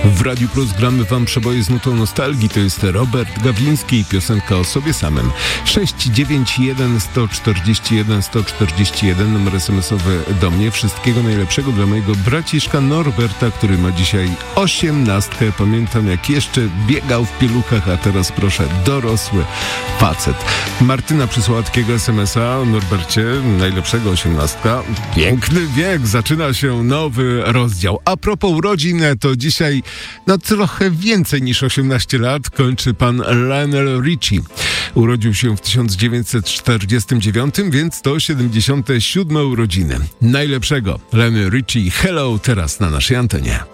W Radiu Plus gramy wam przeboje z nutą nostalgii. To jest Robert Gawliński i piosenka o sobie samym. 691 141 141 numer SMS-owy do mnie. Wszystkiego najlepszego dla mojego braciszka Norberta, który ma dzisiaj 18. Pamiętam, jak jeszcze biegał w pieluchach, a teraz proszę, dorosły facet. Martyna przysłała takiego SMS-a. Norbercie, najlepszego 18. Piękny wiek, zaczyna się nowy rozdział. A propos urodzin, to dzisiaj trochę więcej niż 18 lat kończy pan Lionel Richie. Urodził się w 1949, więc to 77. urodziny. Najlepszego Lionel Richie. Hello, teraz na naszej antenie.